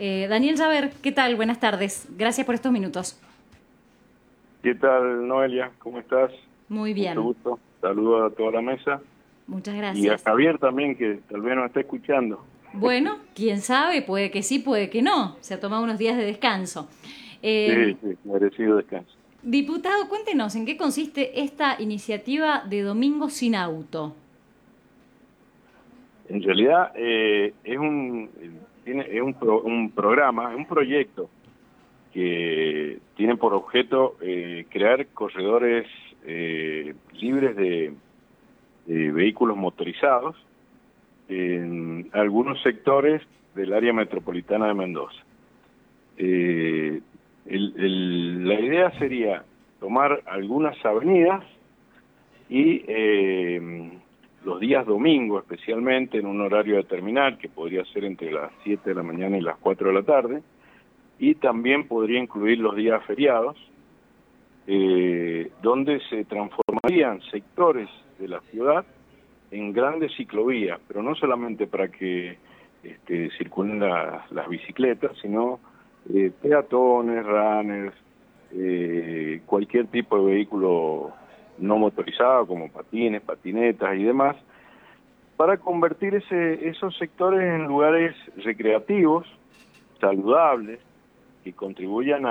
Daniel Javer, ¿qué tal? Buenas tardes. Gracias por estos minutos. ¿Qué tal, Noelia? ¿Cómo estás? Muy Mucho bien. gusto. Saludo a toda la mesa Muchas y a gracias. Javier también, que tal vez nos está escuchando. Bueno, quién sabe, puede que sí, puede que no. Se ha tomado unos días de descanso. Sí, Eh, sí, merecido descanso. Diputado, cuéntenos en qué consiste esta iniciativa de Domingo sin Auto. En realidad un programa, un proyecto que tiene por objeto crear corredores libres de vehículos motorizados en algunos sectores del área metropolitana de Mendoza. La idea sería tomar algunas avenidas y los días domingos, especialmente en un horario determinado, que podría ser entre las 7 de la mañana y las 4 de la tarde, y también podría incluir los días feriados, donde se transformarían sectores de la ciudad en grandes ciclovías, pero no solamente para que circulen las bicicletas, sino peatones, runners, cualquier tipo de vehículo no motorizado, como patines, patinetas y demás, para convertir esos sectores en lugares recreativos, saludables, que contribuyan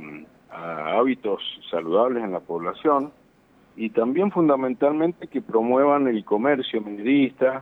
a hábitos saludables en la población, y también fundamentalmente que promuevan el comercio minorista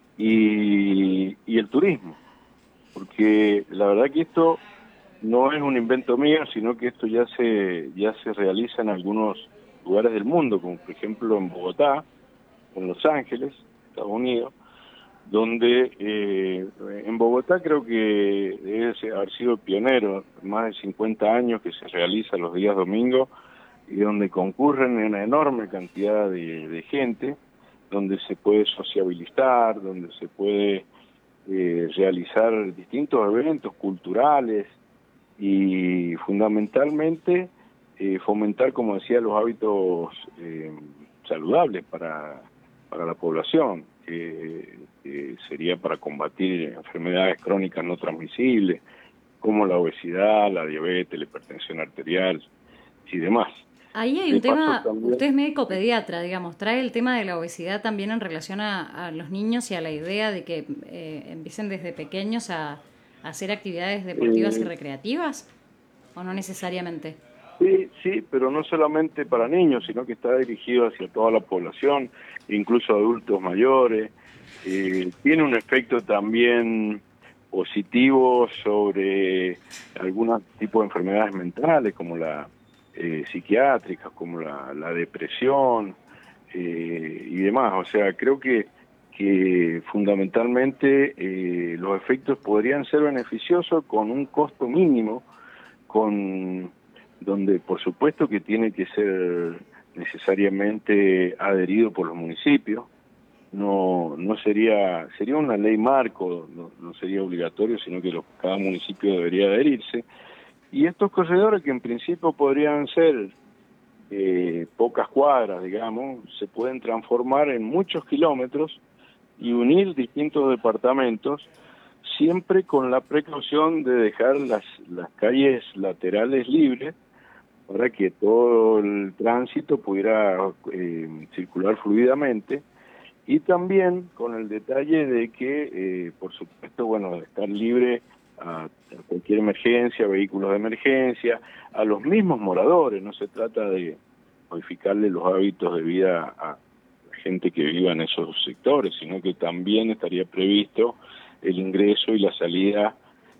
y el turismo, porque la verdad que esto no es un invento mío, sino que esto ya se realiza en algunos lugares del mundo, como por ejemplo en Bogotá, en Los Ángeles, Estados Unidos, donde en Bogotá creo que debe haber sido pionero, más de 50 años que se realiza los días domingos, y donde concurren una enorme cantidad de gente, donde se puede sociabilizar, donde se puede realizar distintos eventos culturales y fundamentalmente fomentar, como decía, los hábitos saludables para la población, que sería para combatir enfermedades crónicas no transmisibles, como la obesidad, la diabetes, la hipertensión arterial y demás. Ahí hay un De paso tema, también, usted es médico pediatra, digamos, trae el tema de la obesidad también en relación a los niños y a la idea de que empiecen desde pequeños a hacer actividades deportivas y eh, recreativas, ¿o no necesariamente? sí, sí, pero no solamente para niños, sino que está dirigido hacia toda la población, incluso adultos mayores. Tiene un efecto también positivo sobre algunos tipos de enfermedades mentales, como la psiquiátricas, como la depresión y demás. O sea, creo que fundamentalmente los efectos podrían ser beneficiosos con un costo mínimo, con donde por supuesto que tiene que ser necesariamente adherido por los municipios. No sería una ley marco, no sería obligatorio, sino que cada municipio debería adherirse. Y estos corredores, que en principio podrían ser pocas cuadras, digamos, se pueden transformar en muchos kilómetros y unir distintos departamentos, siempre con la precaución de dejar las calles laterales libres para que todo el tránsito pudiera circular fluidamente, y también con el detalle de que, por supuesto, bueno, de estar libre a cualquier emergencia, vehículos de emergencia, a los mismos moradores. No se trata de modificarle los hábitos de vida a la gente que viva en esos sectores, sino que también estaría previsto el ingreso y la salida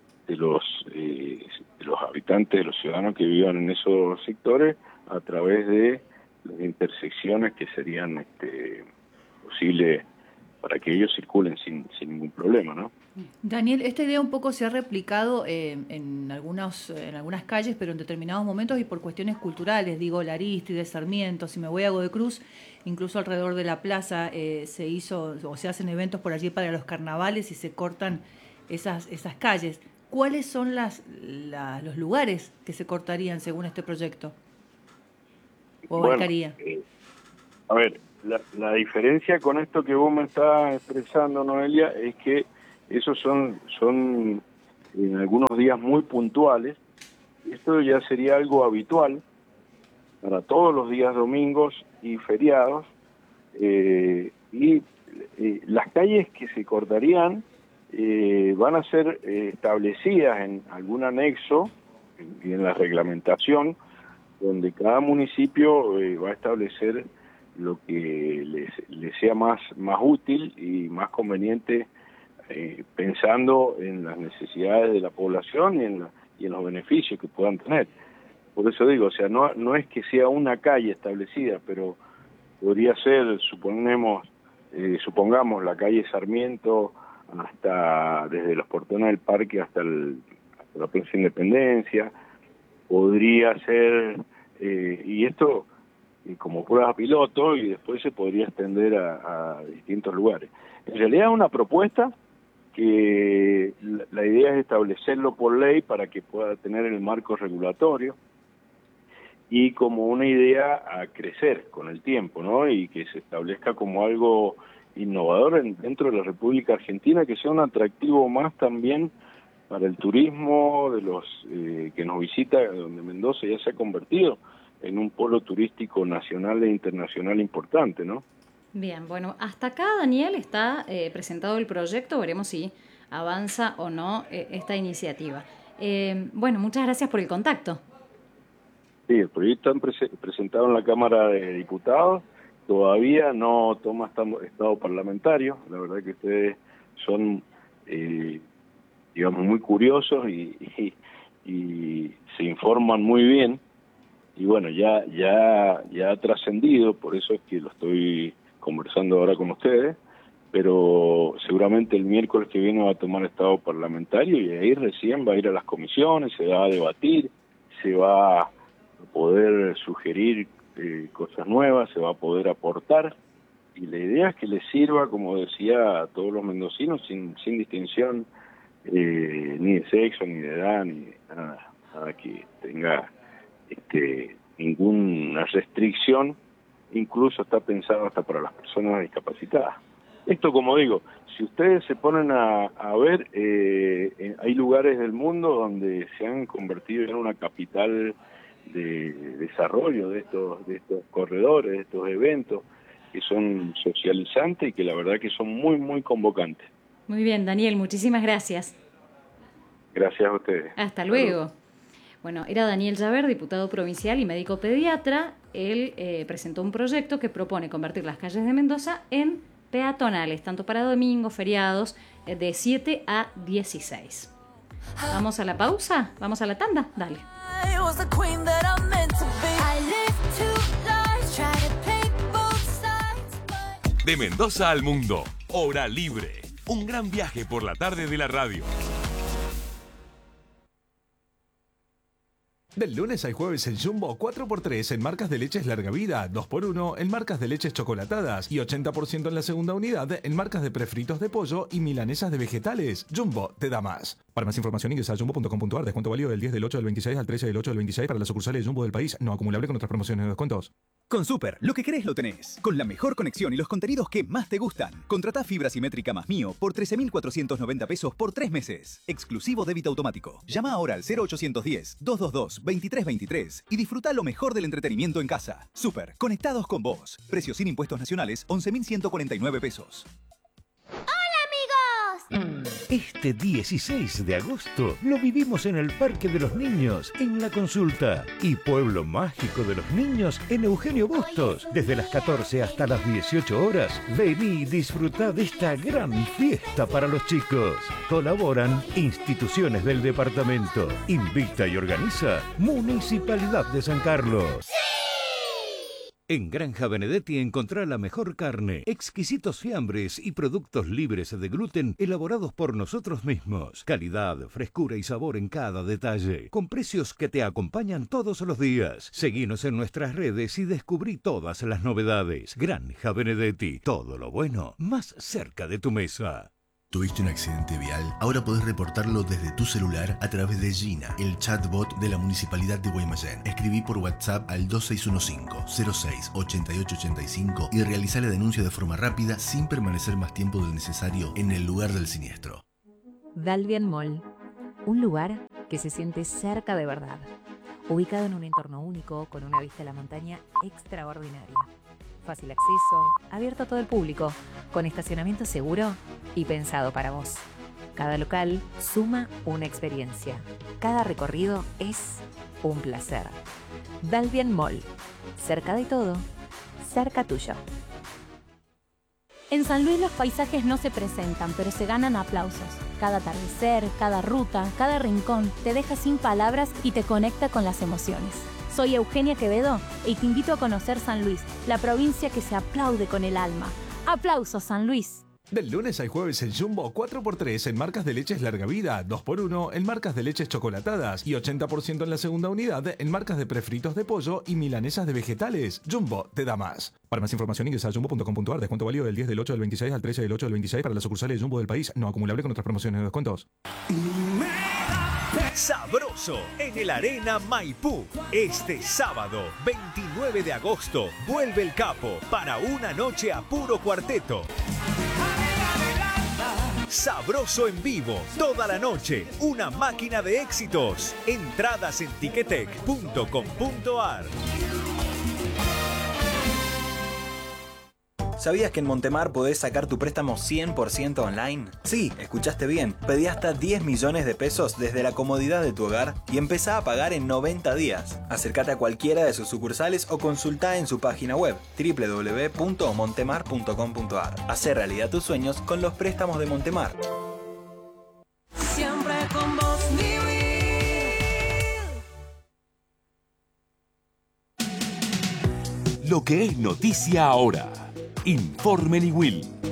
de los habitantes, de los ciudadanos que vivan en esos sectores, a través de las intersecciones que serían posibles para que ellos circulen sin ningún problema, ¿no? Daniel, esta idea un poco se ha replicado en algunas calles, pero en determinados momentos y por cuestiones culturales. Digo, la Arístides, Sarmiento, si me voy a Godecruz, incluso alrededor de la plaza se hizo o se hacen eventos por allí para los carnavales y se cortan esas calles. ¿Cuáles son los lugares que se cortarían según este proyecto? ¿O Bueno, abarcaría? a ver, la diferencia con esto que vos me estás expresando, Noelia, es que esos son en algunos días muy puntuales. Esto ya sería algo habitual para todos los días domingos y feriados, y las calles que se cortarían van a ser establecidas en algún anexo y en la reglamentación, donde cada municipio va a establecer lo que les sea más útil y más conveniente, pensando en las necesidades de la población y en los beneficios que puedan tener. Por eso digo, o sea, no es que sea una calle establecida, pero podría ser, supongamos, la calle Sarmiento, desde los portones del parque hasta la Plaza Independencia. Podría ser, y esto como prueba piloto, y después se podría extender a distintos lugares. En realidad es una propuesta que la idea es establecerlo por ley para que pueda tener el marco regulatorio, y como una idea a crecer con el tiempo, ¿no? Y que se establezca como algo innovador dentro de la República Argentina, que sea un atractivo más también para el turismo de los que nos visita, donde Mendoza ya se ha convertido en un polo turístico nacional e internacional importante, ¿no? Bien, bueno, hasta acá, Daniel, está presentado el proyecto, veremos si avanza o no esta iniciativa. Bueno, muchas gracias por el contacto. Sí, el proyecto está presentado en la Cámara de Diputados, todavía no toma estado parlamentario. La verdad que ustedes son, digamos, muy curiosos y se informan muy bien, y bueno, ya ha trascendido, por eso es que lo estoy conversando ahora con ustedes, pero seguramente el miércoles que viene va a tomar estado parlamentario, y ahí recién va a ir a las comisiones, se va a debatir, se va a poder sugerir cosas nuevas, se va a poder aportar, y la idea es que les sirva, como decía, a todos los mendocinos sin distinción ni de sexo, ni de edad, ni de nada que tenga ninguna restricción. Incluso está pensado hasta para las personas discapacitadas. Esto, como digo, si ustedes se ponen a ver, hay lugares del mundo donde se han convertido en una capital de desarrollo de estos corredores, de estos eventos, que son socializantes y que la verdad que son muy, muy convocantes. Muy bien, Daniel, muchísimas gracias. Gracias a ustedes. Hasta luego. Bueno, era Daniel Llaver, diputado provincial y médico pediatra. Él presentó un proyecto que propone convertir las calles de Mendoza en peatonales, tanto para domingos, feriados, de 7 a 16. ¿Vamos a la pausa? ¿Vamos a la tanda? Dale. De Mendoza al mundo, Hora Libre. Un gran viaje por la tarde de la radio. Del lunes al jueves en Jumbo, 4x3 en marcas de leches larga vida, 2x1 en marcas de leches chocolatadas y 80% en la segunda unidad en marcas de prefritos de pollo y milanesas de vegetales. Jumbo te da más. Para más información ingresa a jumbo.com.ar. Descuento válido del 10 del 8 del 26 al 13 del 8 del 26 para las sucursales Jumbo del país. No acumulable con otras promociones de descuentos. Con Super, lo que querés lo tenés. Con la mejor conexión y los contenidos que más te gustan. Contratá fibra simétrica más Mío por 13.490 pesos por 3 meses. Exclusivo débito automático. Llama ahora al 0810-222-2323 y disfruta lo mejor del entretenimiento en casa. Super, conectados con vos. Precios sin impuestos nacionales, 11.149 pesos. Este 16 de agosto lo vivimos en el Parque de los Niños, en La Consulta, y Pueblo Mágico de los Niños en Eugenio Bustos. Desde las 14 hasta las 18 horas, vení y disfrutá de esta gran fiesta para los chicos. Colaboran instituciones del departamento. Invita y organiza Municipalidad de San Carlos. En Granja Benedetti encontrá la mejor carne, exquisitos fiambres y productos libres de gluten elaborados por nosotros mismos. Calidad, frescura y sabor en cada detalle, con precios que te acompañan todos los días. Seguinos en nuestras redes y descubrí todas las novedades. Granja Benedetti, todo lo bueno más cerca de tu mesa. ¿Tuviste un accidente vial? Ahora podés reportarlo desde tu celular a través de Gina, el chatbot de la Municipalidad de Guaymallén. Escribí por WhatsApp al 2615-06-8885 y realizá la denuncia de forma rápida sin permanecer más tiempo del necesario en el lugar del siniestro. Dalvian Mall. Un lugar que se siente cerca de verdad, ubicado en un entorno único con una vista a la montaña extraordinaria. Fácil acceso, abierto a todo el público, con estacionamiento seguro y pensado para vos. Cada local suma una experiencia. Cada recorrido es un placer. Dalbian Mall. Cerca de todo, cerca tuyo. En San Luis los paisajes no se presentan, pero se ganan aplausos. Cada atardecer, cada ruta, cada rincón te deja sin palabras y te conecta con las emociones. Soy Eugenia Quevedo y te invito a conocer San Luis, la provincia que se aplaude con el alma. ¡Aplausos, San Luis! Del lunes al jueves en Jumbo, 4x3 en marcas de leches larga vida, 2x1 en marcas de leches chocolatadas y 80% en la segunda unidad en marcas de prefritos de pollo y milanesas de vegetales. Jumbo te da más. Para más información ingresa a jumbo.com.ar. Descuento válido del 10 del 8 del 26 al 13 del 8 del 26 para las sucursales de Jumbo del país. No acumulable con otras promociones de descuentos. Sabroso en el Arena Maipú. Este sábado, 29 de agosto, vuelve el Capo para una noche a puro cuarteto. Sabroso en vivo, toda la noche, una máquina de éxitos. Entradas en ticketek.com.ar. ¿Sabías que en Montemar podés sacar tu préstamo 100% online? Sí, escuchaste bien. Pedí hasta 10 millones de pesos desde la comodidad de tu hogar y empezá a pagar en 90 días. Acércate a cualquiera de sus sucursales o consultá en su página web www.montemar.com.ar. Hacé realidad tus sueños con los préstamos de Montemar. Siempre con vos, Lo que es noticia ahora. Informe Niwil.